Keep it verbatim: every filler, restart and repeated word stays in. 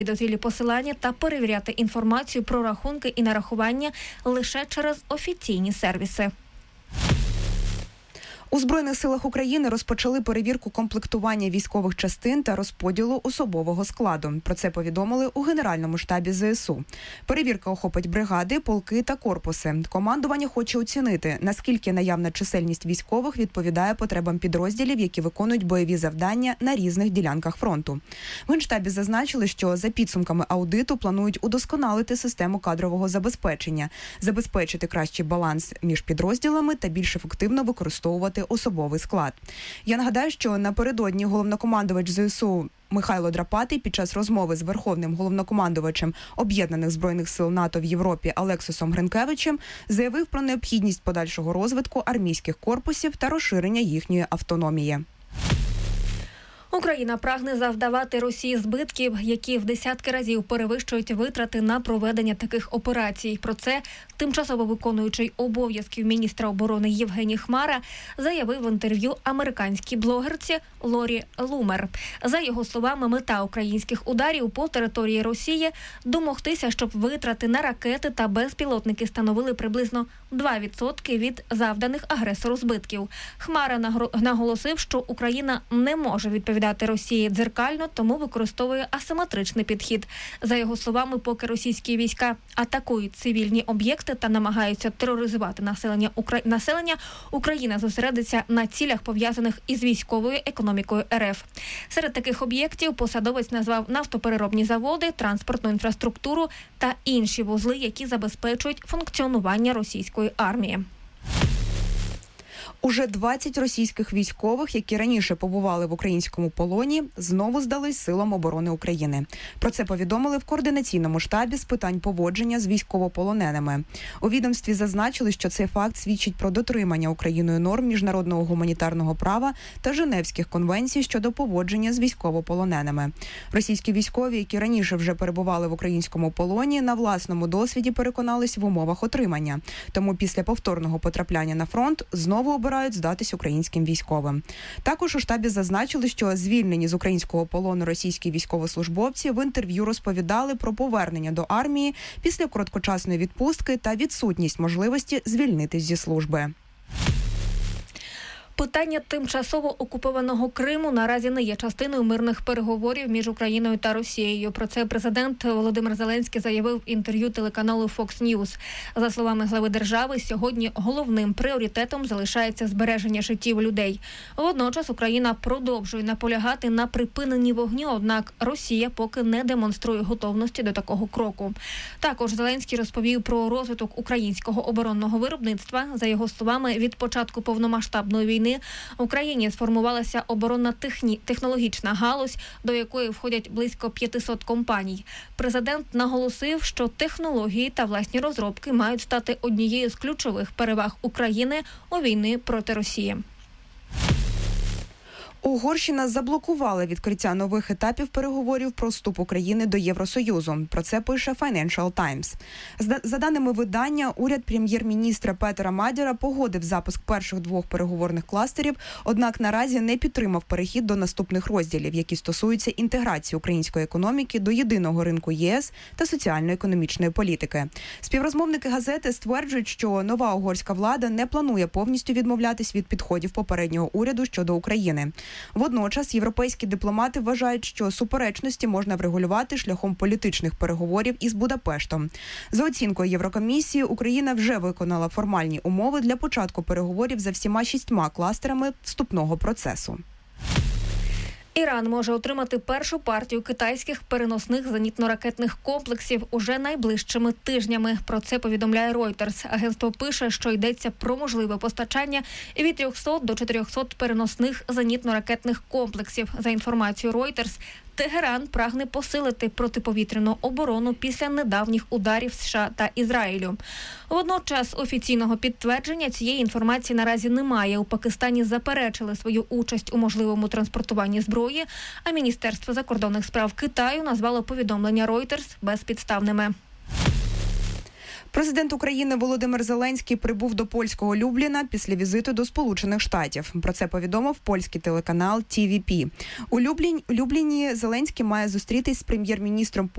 підозрілі посилання та перевіряти інформацію про рахунки і нарахування лише через офіційні сервіси. У Збройних силах України розпочали перевірку комплектування військових частин та розподілу особового складу. Про це повідомили у Генеральному штабі зе ес у. Перевірка охопить бригади, полки та корпуси. Командування хоче оцінити, наскільки наявна чисельність військових відповідає потребам підрозділів, які виконують бойові завдання на різних ділянках фронту. В Генштабі зазначили, що за підсумками аудиту планують удосконалити систему кадрового забезпечення, забезпечити кращий баланс між підрозділами та більш ефективно використовувати особовий склад. Я нагадаю, що напередодні головнокомандувач зе ес у Михайло Драпатий під час розмови з верховним головнокомандувачем Об'єднаних збройних сил НАТО в Європі Алексісом Гринкевичем заявив про необхідність подальшого розвитку армійських корпусів та розширення їхньої автономії. Україна прагне завдавати Росії збитків, які в десятки разів перевищують витрати на проведення таких операцій. Про це тимчасово виконуючий обов'язків міністра оборони Євгеній Хмара заявив в інтерв'ю американській блогерці Лорі Лумер. За його словами, мета українських ударів по території Росії – домогтися, щоб витрати на ракети та безпілотники становили приблизно два відсотки від завданих агресору збитків. Хмара наголосив, що Україна не може відповідати Росії дзеркально, тому використовує асиметричний підхід. За його словами, поки російські війська атакують цивільні об'єкти та намагаються тероризувати населення, Укра... населення, Україна зосередиться на цілях, пов'язаних із військовою економікою ер еф. Серед таких об'єктів посадовець назвав нафтопереробні заводи, транспортну інфраструктуру та інші вузли, які забезпечують функціонування російської армії. Уже двадцять російських військових, які раніше побували в українському полоні, знову здались силам оборони України. Про це повідомили в координаційному штабі з питань поводження з військовополоненими. У відомстві зазначили, що цей факт свідчить про дотримання Україною норм міжнародного гуманітарного права та Женевських конвенцій щодо поводження з військовополоненими. Російські військові, які раніше вже перебували в українському полоні, на власному досвіді переконались в умовах отримання. Тому після повторного потрапляння на фронт знову обирають здатись українським військовим. Також у штабі зазначили, що звільнені з українського полону російські військовослужбовці в інтерв'ю розповідали про повернення до армії після короткочасної відпустки та відсутність можливості звільнитись зі служби. Питання тимчасово окупованого Криму наразі не є частиною мирних переговорів між Україною та Росією. Про це президент Володимир Зеленський заявив в інтерв'ю телеканалу Fox News. За словами глави держави, сьогодні головним пріоритетом залишається збереження життів людей. Водночас Україна продовжує наполягати на припиненні вогню, однак Росія поки не демонструє готовності до такого кроку. Також Зеленський розповів про розвиток українського оборонного виробництва. За його словами, від початку повномасштабної війни в Україні сформувалася оборонна техні... технологічна галузь, до якої входять близько п'ятсот компаній. Президент наголосив, що технології та власні розробки мають стати однією з ключових переваг України у війні проти Росії. Угорщина заблокувала відкриття нових етапів переговорів про вступ України до Євросоюзу. Про це пише Financial Times. За даними видання, уряд прем'єр-міністра Петера Мадяра погодив запуск перших двох переговорних кластерів, однак наразі не підтримав перехід до наступних розділів, які стосуються інтеграції української економіки до єдиного ринку є ес та соціально-економічної політики. Співрозмовники газети стверджують, що нова угорська влада не планує повністю відмовлятись від підходів попереднього уряду щодо України. Водночас європейські дипломати вважають, що суперечності можна врегулювати шляхом політичних переговорів із Будапештом. За оцінкою Єврокомісії, Україна вже виконала формальні умови для початку переговорів за всіма шістьма кластерами вступного процесу. Іран може отримати першу партію китайських переносних зенітно-ракетних комплексів уже найближчими тижнями. Про це повідомляє Reuters. Агентство пише, що йдеться про можливе постачання від трьохсот до чотирьохсот переносних зенітно-ракетних комплексів. За інформацією Reuters, Тегеран прагне посилити протиповітряну оборону після недавніх ударів США та Ізраїлю. Водночас офіційного підтвердження цієї інформації наразі немає. У Пакистані заперечили свою участь у можливому транспортуванні зброї, а Міністерство закордонних справ Китаю назвало повідомлення Reuters безпідставними. Президент України Володимир Зеленський прибув до польського Любліна після візиту до Сполучених Штатів. Про це повідомив польський телеканал Ті Ві Пі. У Люблін, Любліні Зеленський має зустрітись з прем'єр-міністром